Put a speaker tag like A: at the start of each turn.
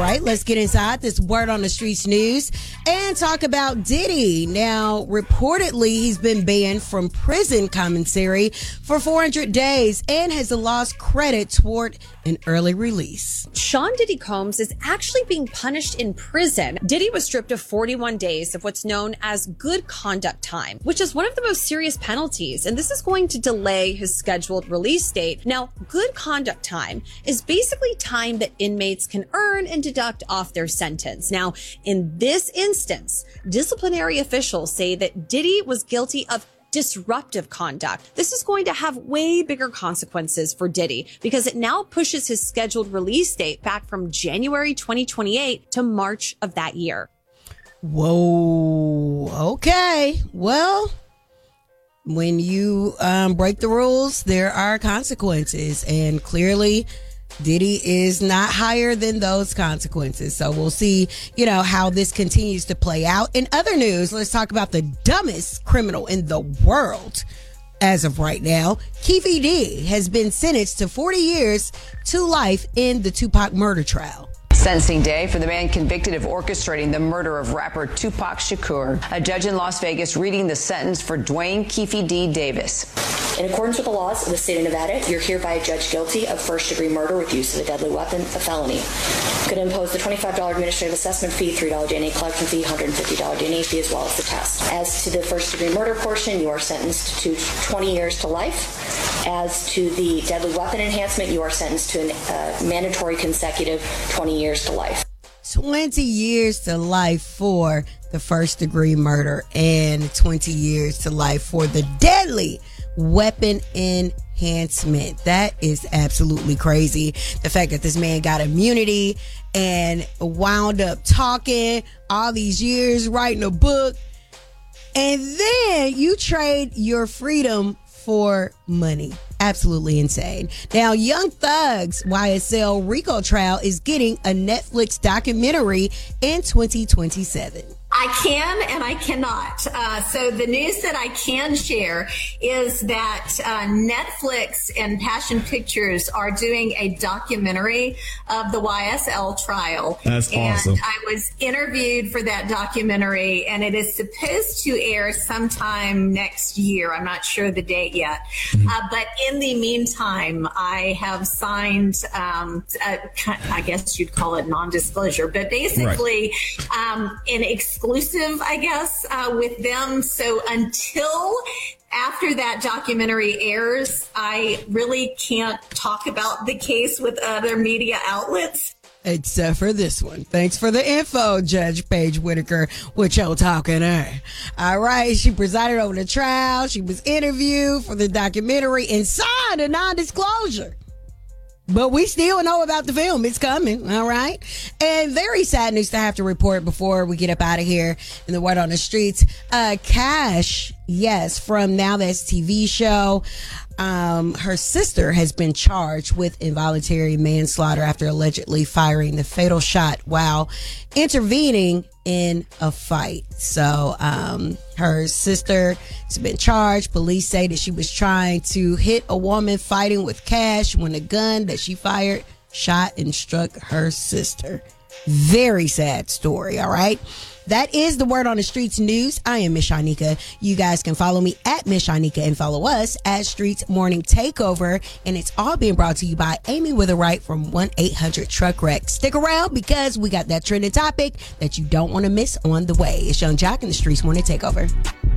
A: right, let's get inside this Word on the Streets news and talk about Diddy. Now, reportedly, he's been banned from prison commissary for 400 days and has lost credit toward an early release.
B: Sean Diddy Combs is actually being punished in prison. Diddy was stripped of 41 days of what's known as good conduct time, which is one of the most serious penalties, and this is going to delay his scheduled release date. Now, good conduct time is basically time that inmates can earn and deduct off their sentence. Now, in this instance, disciplinary officials say that Diddy was guilty of disruptive conduct. This is going to have way bigger consequences for Diddy because it now pushes his scheduled release date back from January 2028 to March of that year.
A: Whoa. Okay. Well, when you break the rules, there are consequences, and clearly Diddy is not higher than those consequences. So we'll see, how this continues to play out. In other news, let's talk about the dumbest criminal in the world. As of right now, Keffe D has been sentenced to 40 years to life in the Tupac murder trial.
C: Sentencing day for the man convicted of orchestrating the murder of rapper Tupac Shakur. A judge in Las Vegas reading the sentence for Dwayne Keffe D. Davis.
D: In accordance with the laws of the state of Nevada, you're hereby judged guilty of first-degree murder with use of a deadly weapon, a felony. Going to impose the $25 administrative assessment fee, $3 DNA collection fee, $150 DNA fee, as well as the test. As to the first-degree murder portion, you are sentenced to 20 years to life. As to the deadly weapon enhancement, you are sentenced to a mandatory consecutive 20 years to life.
A: 20 years to life for the first-degree murder and 20 years to life for the deadly weapon enhancement. That is absolutely crazy. The fact that this man got immunity and wound up talking all these years, writing a book, and then you trade your freedom for money. Absolutely insane. Now, Young Thug's YSL RICO trial is getting a Netflix documentary in 2027.
E: I can and I cannot. So the news that I can share is that Netflix and Passion Pictures are doing a documentary of the YSL trial.
F: That's awesome.
E: And I was interviewed for that documentary, and it is supposed to air sometime next year. I'm not sure the date yet. But in the meantime, I have signed, I guess you'd call it non-disclosure, but basically an exclusive, I guess, with them. So until after that documentary airs, I really can't talk about the case with other media outlets.
A: Except for this one. Thanks for the info, Judge Paige Whitaker, with your talking her. All right, she presided over the trial. She was interviewed for the documentary and signed a non-disclosure. But we still know about the film. It's coming, all right? And very sad news to have to report before we get up out of here in the Word on the Streets. Cash, yes, from Now That's TV show. Her sister has been charged with involuntary manslaughter after allegedly firing the fatal shot while intervening in a fight. So her sister has been charged. Police say that she was trying to hit a woman fighting with Cash when a gun that she fired shot and struck her sister. Very sad story, all right? That is the Word on the Streets news. I am Miss Shanika. You guys can follow me at Miss Shanika and follow us at Streets Morning Takeover. And it's all being brought to you by Amy Witherite from 1-800-TRUCK-WRECK. Stick around because we got that trending topic that you don't want to miss on the way. It's Young Jock in the Streets Morning Takeover.